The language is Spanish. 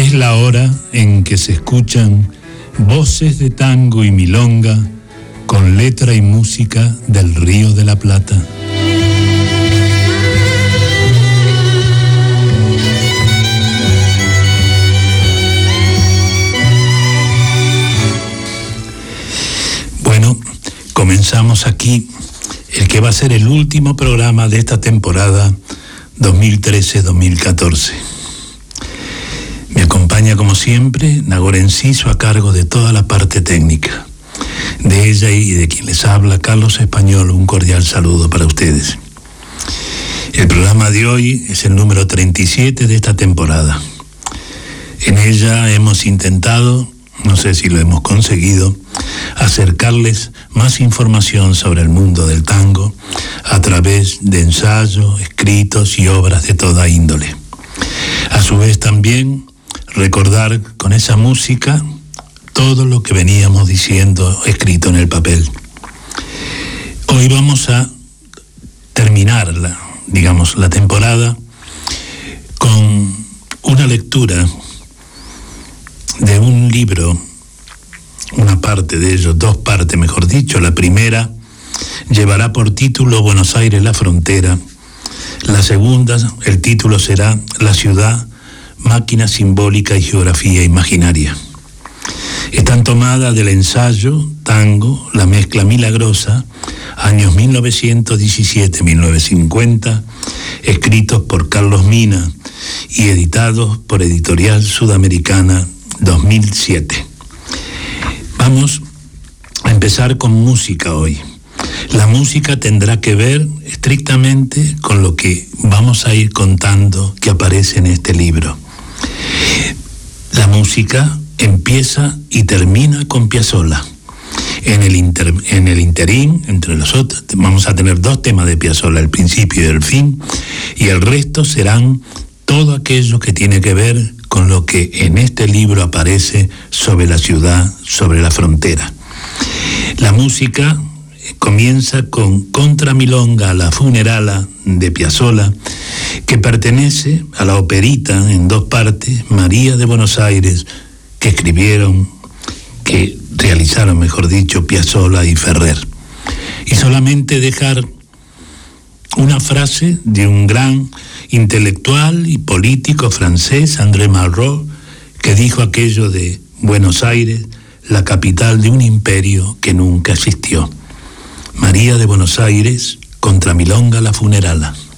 Es la hora en que se escuchan voces de tango y milonga con letra y música del Río de la Plata. Bueno, comenzamos aquí el que va a ser el último programa de esta temporada 2013-2014. Me acompaña como siempre Nagore Enciso a cargo de toda la parte técnica. De ella y de quien les habla, Carlos Español, un cordial saludo para ustedes. El programa de hoy es el número 37 de esta temporada. En ella hemos intentado, no sé si lo hemos conseguido, acercarles más información sobre el mundo del tango a través de ensayos, escritos y obras de toda índole. A su vez también recordar con esa música todo lo que veníamos diciendo escrito en el papel. Hoy vamos a terminar la temporada con una lectura de un libro, una parte de ello, dos partes mejor dicho. La primera llevará por título Buenos Aires, la frontera. La segunda, el título será La ciudad, máquina simbólica y geografía imaginaria. Están tomadas del ensayo Tango, la mezcla milagrosa, años 1917-1950, escritos por Carlos Mina y editados por Editorial Sudamericana 2007. Vamos a empezar con música hoy. La música tendrá que ver estrictamente con lo que vamos a ir contando que aparece en este libro. La música empieza y termina con Piazzolla. En el interín, entre los otros, vamos a tener dos temas de Piazzolla, el principio y el fin, y el resto serán todo aquello que tiene que ver con lo que en este libro aparece sobre la ciudad, sobre la frontera. La música comienza con Contramilonga, la funerala de Piazzolla, que pertenece a la operita en dos partes, María de Buenos Aires, que realizaron, mejor dicho, Piazzolla y Ferrer. Y solamente dejar una frase de un gran intelectual y político francés, André Malraux, que dijo aquello de Buenos Aires, la capital de un imperio que nunca existió. María de Buenos Aires, Contramilonga, la funerala.